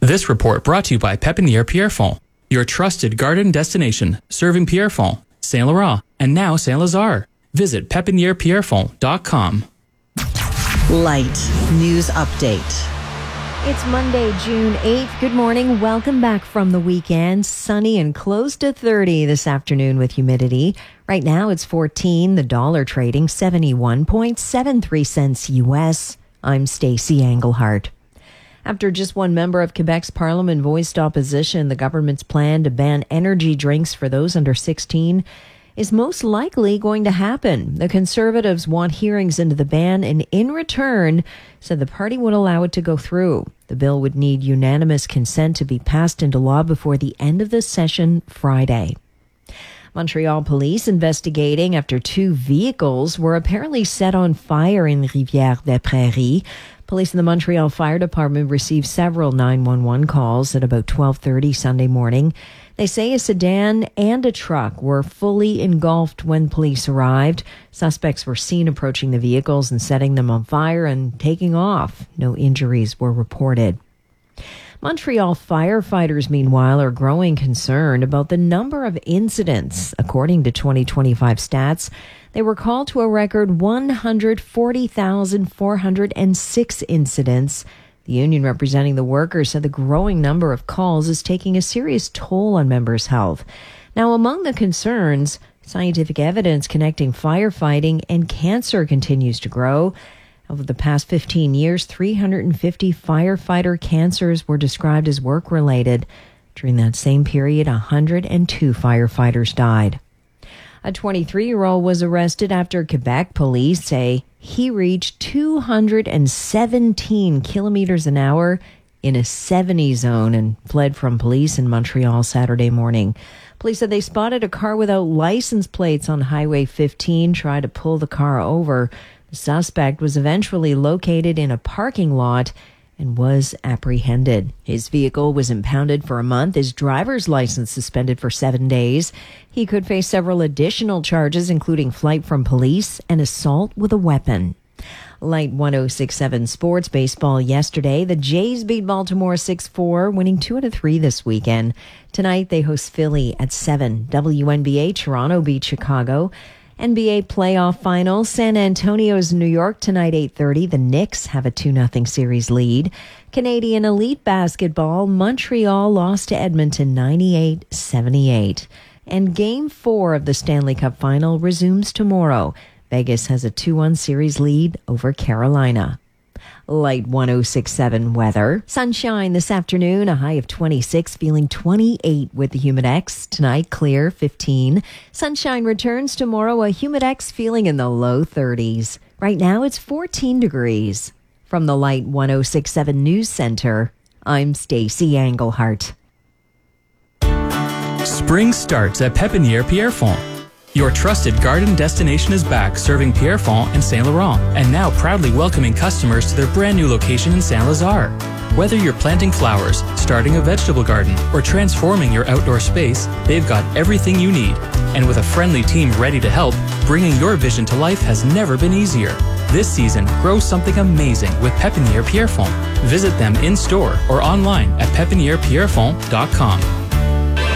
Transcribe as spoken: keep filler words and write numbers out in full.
This report brought to you by Pépinière Pierrefonds, your trusted garden destination, serving Pierrefonds, Saint Laurent, and now Saint Lazare. Visit pepiniere pierrefonds dot com. Light News Update. It's Monday, June eighth. Good morning. Welcome back from the weekend. Sunny and close to thirty this afternoon with humidity. Right now it's fourteen. The dollar trading seventy-one point seven three cents U S. I'm Stacey Englehart. After just one member of Quebec's parliament voiced opposition, the government's plan to ban energy drinks for those under sixteen is most likely going to happen. The Conservatives want hearings into the ban and in return said the party would allow it to go through. The bill would need unanimous consent to be passed into law before the end of the session Friday. Montreal police investigating after two vehicles were apparently set on fire in Rivière-des-Prairies. Police in the Montreal Fire Department received several nine one one calls at about twelve thirty Sunday morning. They say a sedan and a truck were fully engulfed when police arrived. Suspects were seen approaching the vehicles and setting them on fire and taking off. No injuries were reported. Montreal firefighters, meanwhile, are growing concerned about the number of incidents. According to twenty twenty-five stats, they were called to a record one hundred forty thousand four hundred six incidents. The union representing the workers said the growing number of calls is taking a serious toll on members' health. Now, among the concerns, scientific evidence connecting firefighting and cancer continues to grow. Over the past fifteen years, three hundred fifty firefighter cancers were described as work-related. During that same period, one hundred two firefighters died. A twenty-three-year-old was arrested after Quebec police say he reached two hundred seventeen kilometers an hour in a seventy zone and fled from police in Montreal Saturday morning. Police said they spotted a car without license plates on Highway fifteen, tried to pull the car over. The suspect was eventually located in a parking lot and was apprehended. His vehicle was impounded for a month, his driver's license suspended for seven days. He could face several additional charges, including flight from police and assault with a weapon. Light one oh six point seven sports baseball yesterday. The Jays beat Baltimore six four, winning two out of three this weekend. Tonight they host Philly at seven. W N B A, Toronto beat Chicago. N B A playoff final, San Antonio's New York tonight, eight thirty. The Knicks have a two nothing series lead. Canadian Elite Basketball, Montreal lost to Edmonton ninety-eight seventy-eight. And Game four of the Stanley Cup Final resumes tomorrow. Vegas has a two one series lead over Carolina. Light one oh six point seven weather. Sunshine this afternoon, a high of twenty-six, feeling twenty-eight with the Humidex. Tonight, clear, fifteen. Sunshine returns tomorrow, a Humidex feeling in the low thirties. Right now, it's fourteen degrees. From the Light one oh six point seven News Center, I'm Stacey Englehart. Spring starts at Pépinière Pierrefonds. Your trusted garden destination is back, serving Pierrefonds and Saint Laurent, and now proudly welcoming customers to their brand new location in Saint Lazare. Whether you're planting flowers, starting a vegetable garden, or transforming your outdoor space, they've got everything you need. And with a friendly team ready to help, bringing your vision to life has never been easier. This season, grow something amazing with Pépinière Pierrefonds. Visit them in-store or online at pepiniere pierrefonds dot com.